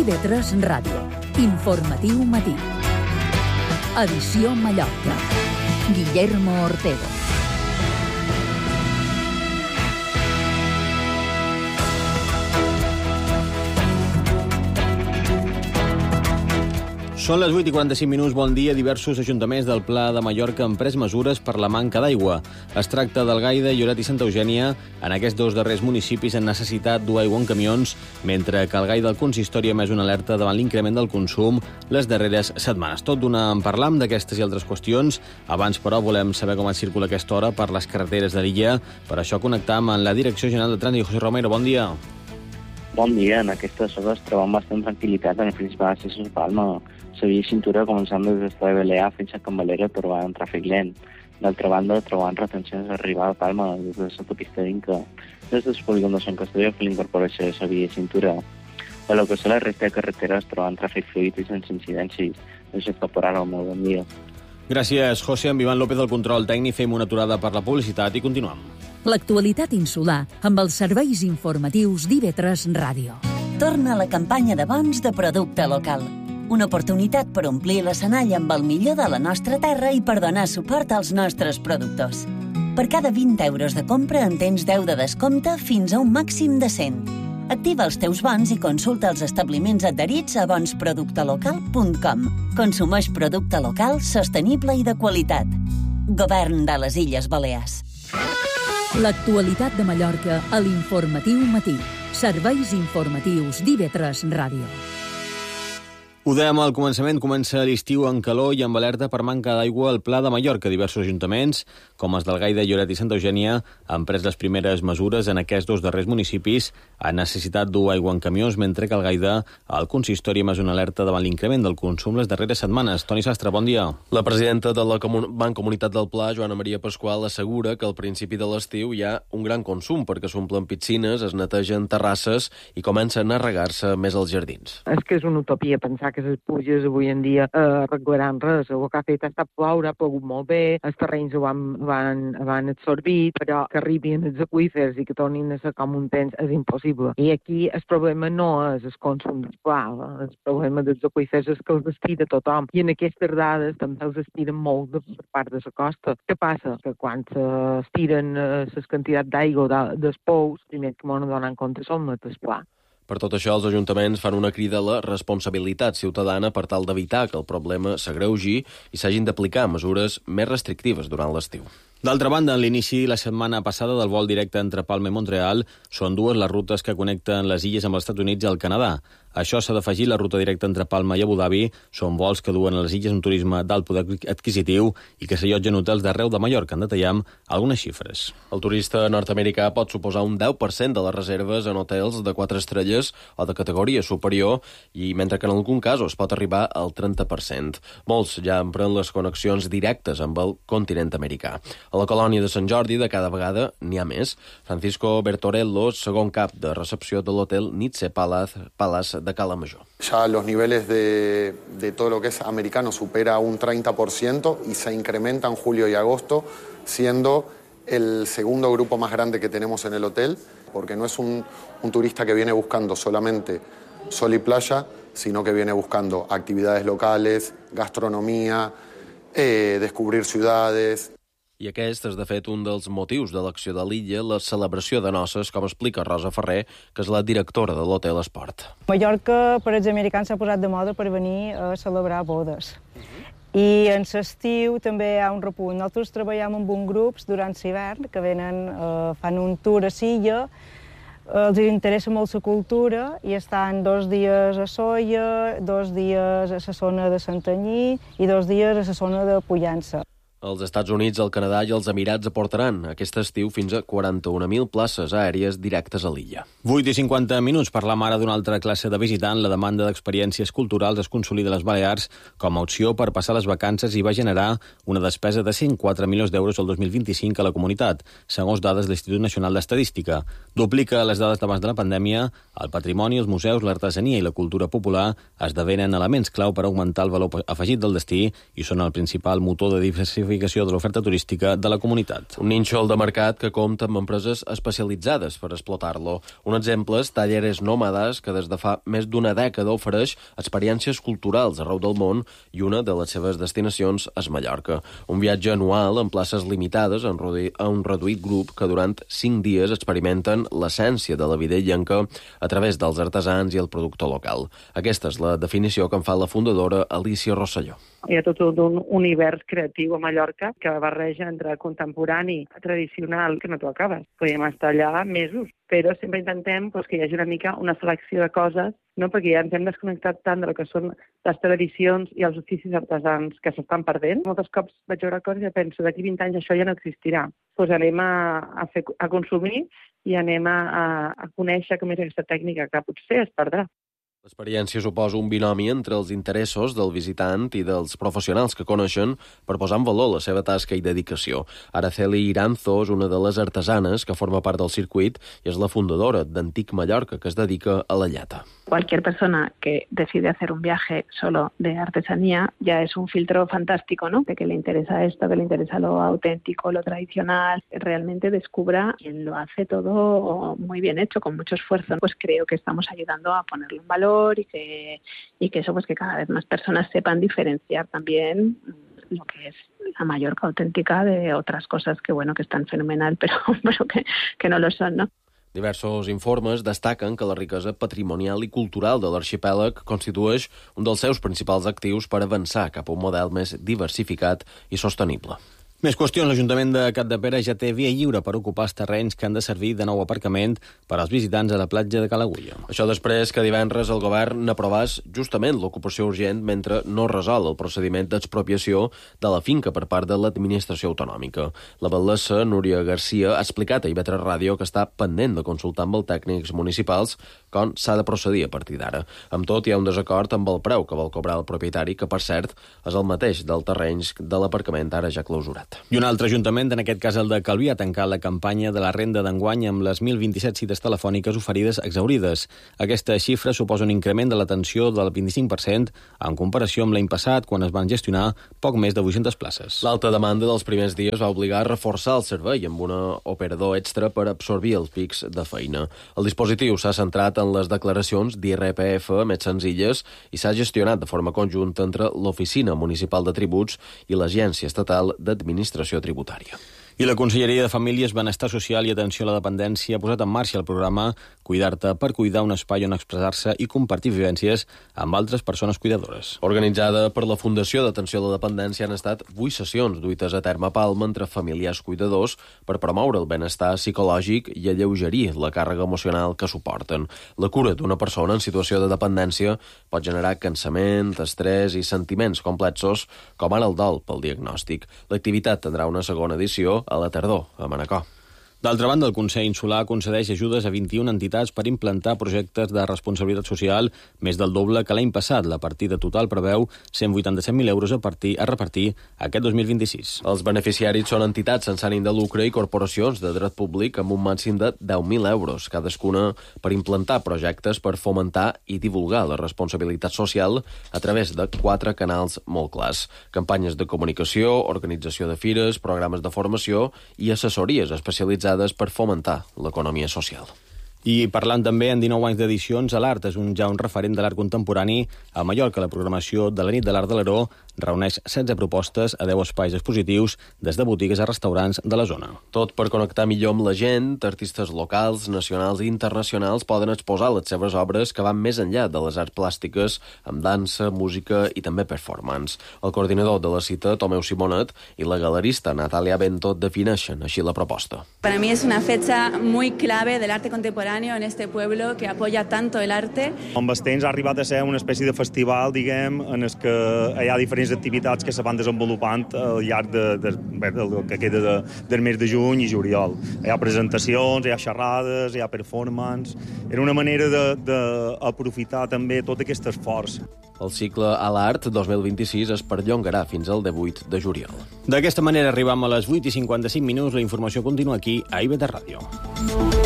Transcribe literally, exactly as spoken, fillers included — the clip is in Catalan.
I V tres Ràdio. Informatiu matí. Edició Mallorca. Guillermo Ortego. Són les vuit i quaranta-cinc minuts. Bon dia. Diversos ajuntaments del Pla de Mallorca han pres mesures per la manca d'aigua. Es tracta d'Algaida, Lloret i Santa Eugènia. En aquests dos darrers municipis han necessitat dur aigua en camions, mentre que Algaida, el consistori, ha emès una alerta davant l'increment del consum les darreres setmanes. Tot d'una en parlam d'aquestes i altres qüestions. Abans, però, volem saber com es circula a aquesta hora per les carreteres de l'illa. Per això connectam amb la Direcció General de Trànsit. José Romero, bon dia. Bon dia. En aquestes hores trobem bastant tranquil·litat en el principal accés a Palma. La via cintura començant des d'Estadi Balear fins a Can Valera trobant tràfic lent. D'altra banda, trobant retencions a arribar a Palma des de l'autopista d'Inca, des del polígon de Sant Castelló per l'incorporació de la via cintura. A la que és la resta de carreteres trobant tràfic fluid i sense incidències. Això és tot per ara. Molt bon dia. Gràcies, José. Amb Ivan López del control tècnic fem una aturada per la publicitat i continuem. L'actualitat insular amb els serveis informatius d'I V tres Ràdio. Torna la campanya de bons de producte local. Una oportunitat per omplir l'escenari amb el millor de la nostra terra i per donar suport als nostres productors. Per cada vint euros de compra en tens deu de descompte fins a un màxim de cent. Activa els teus bons i consulta els establiments adherits a bons producte local punt com. Consumeix producte local, sostenible i de qualitat. Govern de les Illes Balears. L'actualitat de Mallorca a l'Informatiu Matí. Serveis informatius d'I V tres Ràdio. Ho dèiem al començament, comença l'estiu en calor i amb alerta per manca d'aigua al Pla de Mallorca. Diversos ajuntaments, com els d'Algaida, Lloret i Santa Eugènia, han pres les primeres mesures en aquests dos darrers municipis. Han necessitat dur aigua en camions, mentre que Algaida, el consistori, ha emès una alerta davant l'increment del consum les darreres setmanes. Toni Sastre, bon dia. La presidenta de la Mancomunitat del Pla, Joana Maria Pasqual, assegura que al principi de l'estiu hi ha un gran consum perquè s'omplen piscines, es netegen terrasses i comencen a regar-se més els jardins. És que és una utopia pensar que les pluges avui en dia eh, arreglaran res. El que ha fet ha estat ploure, ha plogut molt bé, els terrenys ho van, van, van absorbir, però que arribin els aqüífers i que tornin a ser com un temps és impossible. I aquí el problema no és el consum del pla, el problema dels aqüífers és que els estira tothom. I en aquestes dades també els estiren molt de, per part de la costa. Què passa? Que quan s'estiren les quantitats d'aigua de, dels pous, primer que m'ho donen compte són el pla. Per tot això, els ajuntaments fan una crida a la responsabilitat ciutadana per tal d'evitar que el problema s'agreugi i s'hagin d'aplicar mesures més restrictives durant l'estiu. D'altra banda, en l'inici la setmana passada del vol directe entre Palma i Montreal, són dues les rutes que connecten les illes amb els Estats Units i el Canadà. Això s'ha d'afegir la ruta directa entre Palma i Abu Dhabi. Són vols que duen a les illes un turisme d'alt poder adquisitiu i que s'allotgen hotels d'arreu de Mallorca. En detallem algunes xifres. El turista nord-americà pot suposar un deu per cent de les reserves en hotels de quatre estrelles o de categoria superior, i mentre que en algun cas es pot arribar al trenta per cent. Molts ja empren les connexions directes amb el continent americà. A la colònia de Sant Jordi, de cada vegada n'hi ha més. Francisco Bertorello, segon cap de recepció de l'hotel Nitze Palace, Palace de Cala Major. Ya los niveles de, de todo lo que es americano supera un treinta por ciento y se incrementa en julio y agosto, siendo el segundo grupo más grande que tenemos en el hotel, porque no es un, un turista que viene buscando solamente sol y playa, sino que viene buscando actividades locales, gastronomía, eh, descubrir ciudades. I aquest és, de fet, un dels motius de l'acció de l'illa, la celebració de noces, com explica Rosa Ferrer, que és la directora de l'Hotel Esport. Mallorca, per als americans, s'ha posat de moda per venir a celebrar bodes. I en l'estiu també hi ha un repunt. Nosaltres treballem amb un grups durant l'hivern que venen, eh, fan un tour a Silla, els interessa molt la cultura i estan dos dies a Solla, dos dies a la zona de Santanyí i dos dies a la zona de Pollença. Els Estats Units, el Canadà i els Emirats aportaran aquest estiu fins a quaranta-una mil places aèries directes a l'illa. vuit i cinquanta minuts. Parlam ara d'una altra classe de visitant. La demanda d'experiències culturals es consolida a les Balears com a opció per passar les vacances i va generar una despesa de cent quatre milions d'euros el dos mil vint-i-cinc a la comunitat, segons dades de l'Institut Nacional d'Estadística. Duplica les dades d'abans de la pandèmia. El patrimoni, els museus, l'artesania i la cultura popular esdevenen elements clau per augmentar el valor afegit del destí i són el principal motor de diversificació diversificació de l'oferta turística de la comunitat. Un nínxol de mercat que compta amb empreses especialitzades per explotar-lo. Un exemple és Talleres Nómadas, que des de fa més d'una dècada ofereix experiències culturals arreu del món i una de les seves destinacions és Mallorca. Un viatge anual en places limitades a un reduït grup que durant cinc dies experimenten l'essència de la vida illenca a través dels artesans i el productor local. Aquesta és la definició que en fa la fundadora Alicia Rosselló. Hi ha tot un univers creatiu a Mallorca que barreja entre contemporani, tradicional, que no t'ho acabes. Podríem estar allà mesos, però sempre intentem doncs, que hi hagi una mica una selecció de coses, no? Perquè ja ens hem desconnectat tant del que són les tradicions i els oficis artesans que s'estan perdent. Molts cops vaig veure coses i penso d'aquí vint anys això ja no existirà. Doncs anem a, a, fer, a consumir i anem a, a, a conèixer com és aquesta tècnica que potser es perdrà. L'experiència suposa un binomi entre els interessos del visitant i dels professionals que coneixen per posar en valor la seva tasca i dedicació. Araceli Iranzo és una de les artesanes que forma part del circuit i és la fundadora d'Antic Mallorca, que es dedica a la llata. Cualquier persona que decide hacer un viaje solo de artesanía ya es un filtro fantástico, ¿no? De que le interesa esto, que le interesa lo auténtico, lo tradicional. Realmente descubra quien lo hace todo muy bien hecho, con mucho esfuerzo. Pues creo que estamos ayudando a ponerlo en valor y que, y que eso, pues que cada vez más personas sepan diferenciar también lo que es la Mallorca auténtica de otras cosas que, bueno, que están fenomenal, pero, pero que, que no lo son, ¿no? Diversos informes destaquen que la riquesa patrimonial i cultural de l'arxipèlag constitueix un dels seus principals actius per avançar cap a un model més diversificat i sostenible. Més qüestions. L'Ajuntament de Capdepera ja té via lliure per ocupar els terrenys que han de servir de nou aparcament per als visitants a la platja de Ca l'Agulla. Això després que divendres el govern n'aprovàs justament l'ocupació urgent mentre no resol el procediment d'expropiació de la finca per part de l'administració autonòmica. La batllessa Núria Garcia ha explicat a I V tres Ràdio que està pendent de consultar amb els tècnics municipals com s'ha de procedir a partir d'ara. Amb tot, hi ha un desacord amb el preu que vol cobrar el propietari, que per cert és el mateix del terreny de l'aparcament ara ja clausurat. I un altre ajuntament, en aquest cas el de Calví, ha tancat la campanya de la renda d'enguany amb les mil vint-i-set cites telefòniques oferides exaurides. Aquesta xifra suposa un increment de l'atenció del vint-i-cinc per cent en comparació amb l'any passat, quan es van gestionar poc més de vuit-centes places. L'alta demanda dels primers dies va obligar a reforçar el servei amb un operador extra per absorbir els pics de feina. El dispositiu s'ha centrat en les declaracions d'I R P F més senzilles i s'ha gestionat de forma conjunta entre l'Oficina Municipal de Tributs i l'Agència Estatal d'Administració Tributària. I la Conselleria de Famílies, Benestar Social i Atenció a la Dependència ha posat en marxa el programa Cuidar-te per cuidar, un espai on expressar-se i compartir vivències amb altres persones cuidadores. Organitzada per la Fundació d'Atenció a la Dependència, han estat vuit sessions duites a terme a Palma entre familiars cuidadors per promoure el benestar psicològic i alleugerir la càrrega emocional que suporten. La cura d'una persona en situació de dependència pot generar cansament, estrès i sentiments complexos, com ara el dol pel diagnòstic. L'activitat tindrà una segona edició a la tardor, a Manacor. D'altra banda, el Consell Insular concedeix ajudes a vint-i-una entitats per implantar projectes de responsabilitat social, més del doble que l'any passat. La partida total preveu cent vuitanta-set mil euros a, partir, a repartir aquest dos mil vint-i-sis. Els beneficiaris són entitats sense ànim de lucre i corporacions de dret públic amb un màxim de deu mil euros, cadascuna per implantar projectes per fomentar i divulgar la responsabilitat social a través de quatre canals molt clars: campanyes de comunicació, organització de fires, programes de formació i assessories especialitzades per fomentar l'economia social. I parlant també en dinou anys d'edicions, a l'Art és un, ja un referent de l'art contemporani. A Mallorca, la programació de la nit de l'Art de l'Aró reuneix setze propostes a deu espais expositius, des de botigues a restaurants de la zona. Tot per connectar millor amb la gent, artistes locals, nacionals i internacionals poden exposar les seves obres que van més enllà de les arts plàstiques, amb dansa, música i també performance. El coordinador de la cita, Tomeu Simonet, i la galerista Natalia Bento defineixen així la proposta. Para mí es una fecha muy clave del arte contemporáneo en este pueblo que apoya tanto el arte. Amb el temps ha arribat a ser una espècie de festival, diguem, en el que hi ha diferents activitats que se van desenvolupant al llarg de, de, de, del que queda de, del mes de juny i juliol. Hi ha presentacions, hi ha xerrades, hi ha performance. Era una manera d'aprofitar també tot aquest esforç. El cicle A l'Art dos mil vint-i-sis es perllongarà fins al divuit de juliol. D'aquesta manera arribam a les vuit i cinquanta-cinc minuts. La informació continua aquí a I V tres Ràdio.